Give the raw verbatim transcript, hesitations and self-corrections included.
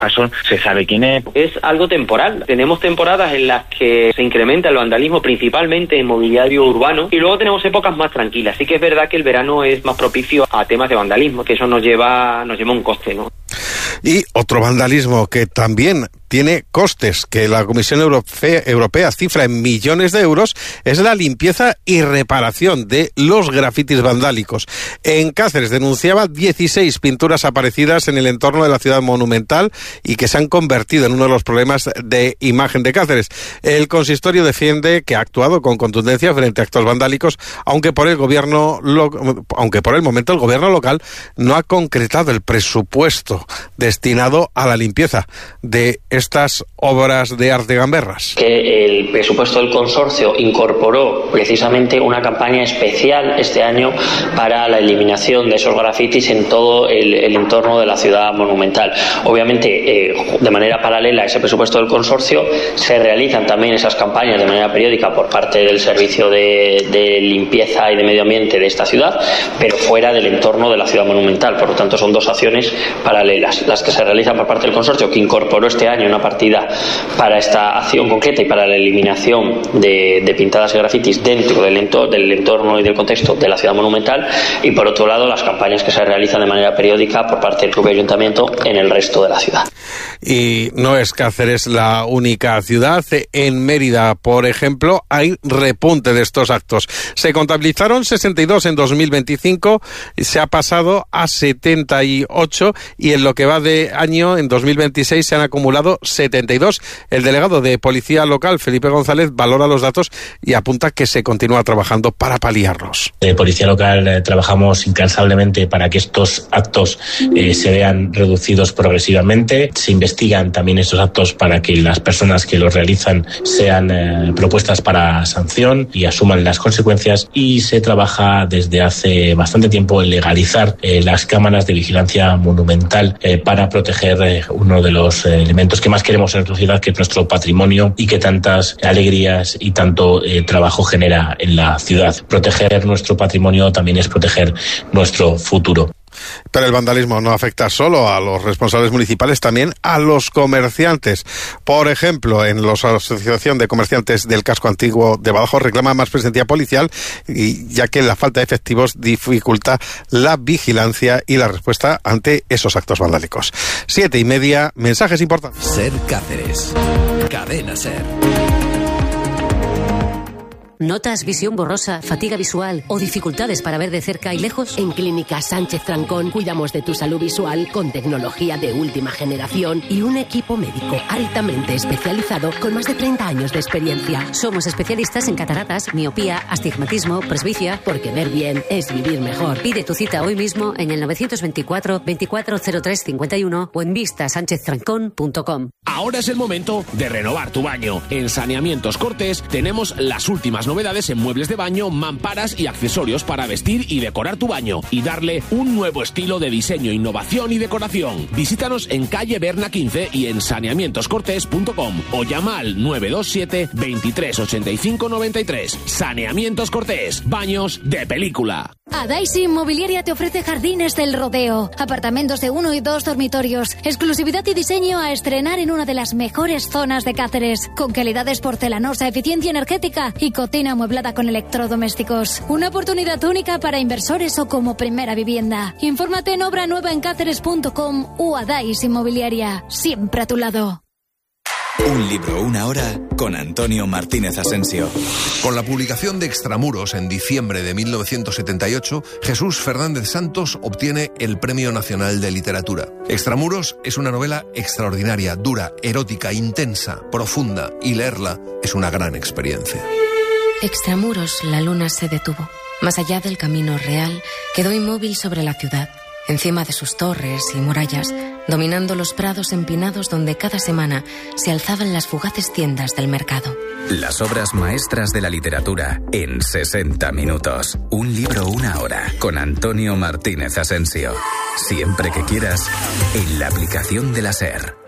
caso se sabe quién es. Es algo temporal. Tenemos temporadas en las que se incrementa el vandalismo, principalmente en mobiliario urbano, y luego tenemos épocas más tranquilas. Sí que es verdad que el verano es más propicio a temas de vandalismo, que eso nos lleva, nos lleva un coste, ¿no? Y otro vandalismo que también tiene costes, que la Comisión Europea, Europea cifra en millones de euros, es la limpieza y reparación de los grafitis vandálicos. En Cáceres denunciaba dieciséis pinturas aparecidas en el entorno de la ciudad monumental y que se han convertido en uno de los problemas de imagen de Cáceres. El consistorio defiende que ha actuado con contundencia frente a actos vandálicos, aunque por el gobierno, lo, aunque por el momento el gobierno local no ha concretado el presupuesto destinado a la limpieza de estas obras de arte gamberras. Que el presupuesto del consorcio incorporó precisamente una campaña especial este año para la eliminación de esos grafitis en todo el, el entorno de la ciudad monumental. Obviamente, eh, de manera paralela a ese presupuesto del consorcio, se realizan también esas campañas de manera periódica por parte del servicio de, de limpieza y de medio ambiente de esta ciudad, pero fuera del entorno de la ciudad monumental. Por lo tanto, son dos acciones paralelas. Las que se realizan por parte del consorcio, que incorporó este año una partida para esta acción concreta y para la eliminación de, de pintadas y grafitis dentro del entorno, del entorno y del contexto de la ciudad monumental, y por otro lado las campañas que se realizan de manera periódica por parte del propio ayuntamiento en el resto de la ciudad. Y no es Cáceres la única ciudad. En Mérida, por ejemplo, hay repunte de estos actos. Se contabilizaron sesenta y dos en dos mil veinticinco, se ha pasado a setenta y ocho, y en lo que va de año, en dos mil veintiséis, se han acumulado setenta y dos. El delegado de Policía Local, Felipe González, valora los datos y apunta que se continúa trabajando para paliarlos. De Policía Local eh, trabajamos incansablemente para que estos actos eh, se vean reducidos progresivamente. Se investigan también estos actos para que las personas que los realizan sean eh, propuestas para sanción y asuman las consecuencias, y se trabaja desde hace bastante tiempo en legalizar eh, las cámaras de vigilancia monumental eh, para proteger eh, uno de los eh, elementos que más queremos en nuestra ciudad, que es nuestro patrimonio y que tantas alegrías y tanto eh, trabajo genera en la ciudad. Proteger nuestro patrimonio también es proteger nuestro futuro. Pero el vandalismo no afecta solo a los responsables municipales, también a los comerciantes. Por ejemplo, en la Asociación de Comerciantes del Casco Antiguo de Badajoz reclama más presencia policial, y ya que la falta de efectivos dificulta la vigilancia y la respuesta ante esos actos vandálicos. Siete y media, mensajes importantes. Ser Cáceres. Cadena Ser. ¿Notas visión borrosa, fatiga visual o dificultades para ver de cerca y lejos? En Clínica Sánchez Trancón cuidamos de tu salud visual con tecnología de última generación y un equipo médico altamente especializado con más de treinta años de experiencia. Somos especialistas en cataratas, miopía, astigmatismo, presbicia. Porque ver bien es vivir mejor. Pide tu cita hoy mismo en el nueve dos cuatro, veinticuatro cero tres cincuenta y uno o en vista sánchez trancón punto com. Ahora es el momento de renovar tu baño. En Saneamientos Cortés tenemos las últimas novedades en muebles de baño, mamparas y accesorios para vestir y decorar tu baño y darle un nuevo estilo de diseño, innovación y decoración. Visítanos en calle Berna quince y en saneamientos cortés punto com o llama al nueve dos siete, veintitrés ochenta y cinco noventa y tres. Saneamientos Cortés, baños de película. Adaisy Inmobiliaria te ofrece Jardines del Rodeo, apartamentos de uno y dos dormitorios, exclusividad y diseño a estrenar en una de las mejores zonas de Cáceres, con calidades porcelanosa, eficiencia energética y cocina amueblada con electrodomésticos. Una oportunidad única para inversores o como primera vivienda. Infórmate en obra nueva en cáceres punto com o Adaisy Inmobiliaria, siempre a tu lado. Un libro, una hora, con Antonio Martínez Asensio. Con la publicación de Extramuros en diciembre de mil novecientos setenta y ocho, Jesús Fernández Santos obtiene el Premio Nacional de Literatura. Extramuros es una novela extraordinaria, dura, erótica, intensa, profunda, y leerla es una gran experiencia. Extramuros, la luna se detuvo. Más allá del camino real, quedó inmóvil sobre la ciudad, encima de sus torres y murallas, dominando los prados empinados donde cada semana se alzaban las fugaces tiendas del mercado. Las obras maestras de la literatura en sesenta minutos. Un libro, una hora, con Antonio Martínez Asensio. Siempre que quieras, en la aplicación de la SER.